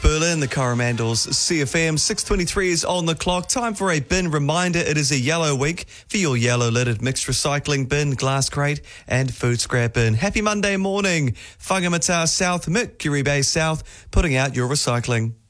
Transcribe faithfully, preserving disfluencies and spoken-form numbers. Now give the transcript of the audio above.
Berlin, the Coromandels, C F M, six twenty-three is on the clock. Time for a bin reminder. It is a yellow week for your yellow-lidded mixed recycling bin, glass crate and food scrap bin. Happy Monday morning. Whangamata South, Mercury Bay South, putting out your recycling.